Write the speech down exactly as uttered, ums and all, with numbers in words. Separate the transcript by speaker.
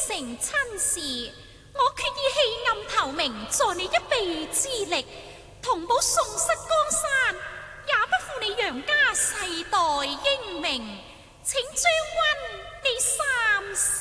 Speaker 1: 成親事，我決意棄暗投明，助你一臂之力，同保宋室江山，也不負你楊家世代英名，請將軍你三思。